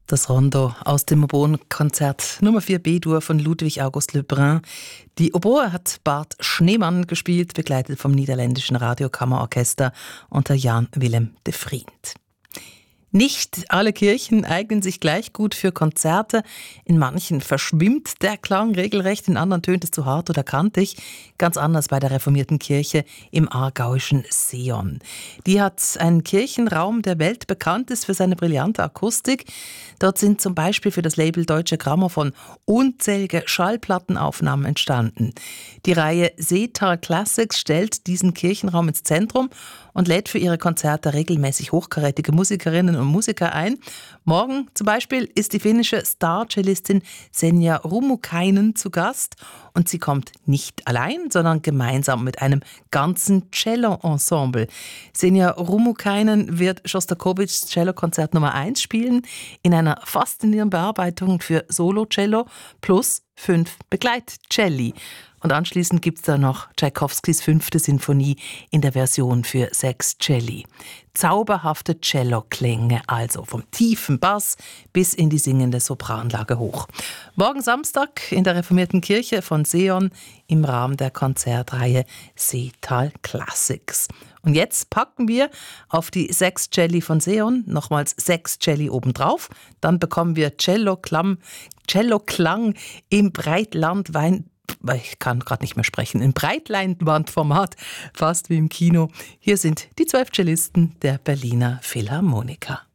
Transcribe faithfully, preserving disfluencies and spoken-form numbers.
Das Rondo aus dem Oboen-Konzert Nummer vier B-Dur von Ludwig August Le Brun. Die Oboe hat Bart Schneemann gespielt, begleitet vom niederländischen Radiokammerorchester unter Jan Willem de Vriend. Nicht alle Kirchen eignen sich gleich gut für Konzerte. In manchen verschwimmt der Klang regelrecht, in anderen tönt es zu hart oder kantig. Ganz anders bei der reformierten Kirche im aargauischen Seeon. Die hat einen Kirchenraum, der weltbekannt ist für seine brillante Akustik. Dort sind zum Beispiel für das Label Deutsche Grammophon unzählige Schallplattenaufnahmen entstanden. Die Reihe Seetal Classics stellt diesen Kirchenraum ins Zentrum und lädt für ihre Konzerte regelmäßig hochkarätige Musikerinnen und Musiker ein. Morgen zum Beispiel ist die finnische Star-Cellistin Senja Rummukainen zu Gast. Und sie kommt nicht allein, sondern gemeinsam mit einem ganzen Cello-Ensemble. Senja Rummukainen wird Schostakowitschs Cellokonzert Nummer eins spielen, in einer faszinierenden Bearbeitung für Solo-Cello plus fünf Begleitcelli. Und anschließend gibt es da noch Tschaikowskis fünfte Sinfonie in der Version für sechs Celli. Zauberhafte Cello-Klänge, also vom tiefen Bass bis in die singende Sopranlage hoch. Morgen Samstag in der reformierten Kirche von Seeon im Rahmen der Konzertreihe Seetal Classics. Und jetzt packen wir auf die sechs Celli von Seeon nochmals sechs Celli obendrauf. Dann bekommen wir Cello-Klang Cello-Klang im Breitlandwein Ich kann gerade nicht mehr sprechen. Im Breitleinwandformat, fast wie im Kino. Hier sind die zwölf Cellisten der Berliner Philharmoniker.